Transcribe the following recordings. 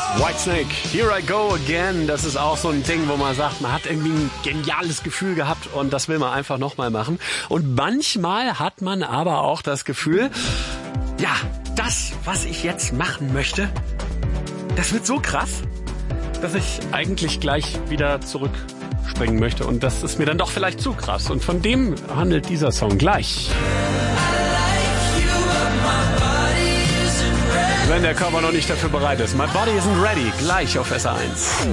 Whitesnake, Here I Go Again. Das ist auch so ein Ding, wo man sagt, man hat irgendwie ein geniales Gefühl gehabt und das will man einfach nochmal machen. Und manchmal hat man aber auch das Gefühl, ja, das, was ich jetzt machen möchte, das wird so krass, dass ich eigentlich gleich wieder zurückspringen möchte. Und das ist mir dann doch vielleicht zu krass. Und von dem handelt dieser Song gleich. Wenn der Körper noch nicht dafür bereit ist. My Body Isn't Ready, gleich auf SR1.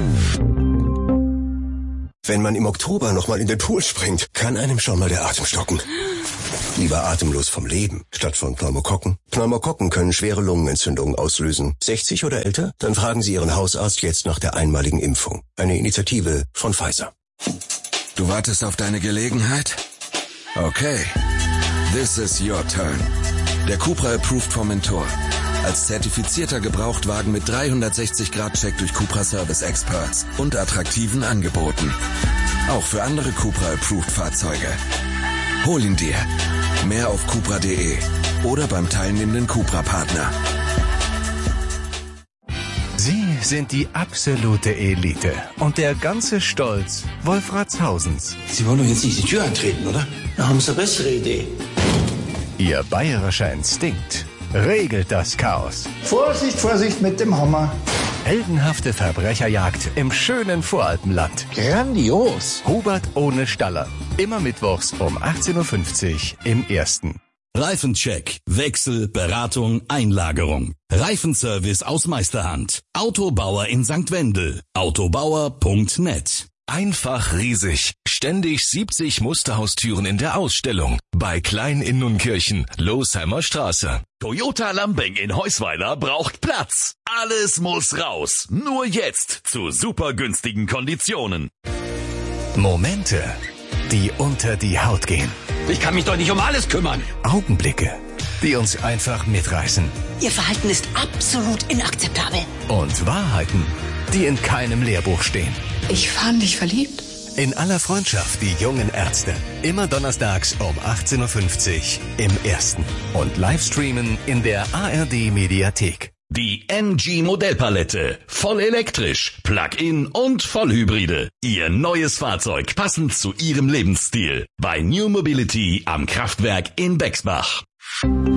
Wenn man im Oktober nochmal in den Pool springt, kann einem schon mal der Atem stocken. Lieber atemlos vom Leben, statt von Pneumokokken. Pneumokokken können schwere Lungenentzündungen auslösen. 60 oder älter? Dann fragen Sie Ihren Hausarzt jetzt nach der einmaligen Impfung. Eine Initiative von Pfizer. Du wartest auf deine Gelegenheit? Okay. This is your turn. Der Cupra Approved vom Mentor. Als zertifizierter Gebrauchtwagen mit 360-Grad-Check durch Cupra Service Experts und attraktiven Angeboten. Auch für andere Cupra Approved Fahrzeuge. Hol ihn dir. Mehr auf cupra.de oder beim teilnehmenden Cupra-Partner. Sie sind die absolute Elite und der ganze Stolz Wolfratshausens. Sie wollen doch jetzt nicht die Tür eintreten, oder? Da haben Sie eine bessere Idee. Ihr bayerischer Instinkt regelt das Chaos. Vorsicht, Vorsicht mit dem Hammer. Heldenhafte Verbrecherjagd im schönen Voralpenland. Grandios. Hubert ohne Staller. Immer mittwochs um 18.50 Uhr im Ersten. Reifencheck, Wechsel, Beratung, Einlagerung. Reifenservice aus Meisterhand. Autobauer in St. Wendel. Autobauer.net. Einfach riesig. Ständig 70 Musterhaustüren in der Ausstellung. Bei Klein in Nunkirchen, Losheimer Straße. Toyota Lambing in Heusweiler braucht Platz. Alles muss raus. Nur jetzt zu super günstigen Konditionen. Momente, die unter die Haut gehen. Ich kann mich doch nicht um alles kümmern. Augenblicke, die uns einfach mitreißen. Ihr Verhalten ist absolut inakzeptabel. Und Wahrheiten, die in keinem Lehrbuch stehen. Ich fand dich verliebt. In aller Freundschaft, die jungen Ärzte. Immer donnerstags um 18.50 Uhr im Ersten. Und livestreamen in der ARD-Mediathek. Die MG Modellpalette. Voll elektrisch, Plug-in und Vollhybride. Ihr neues Fahrzeug passend zu Ihrem Lebensstil. Bei New Mobility am Kraftwerk in Bexbach.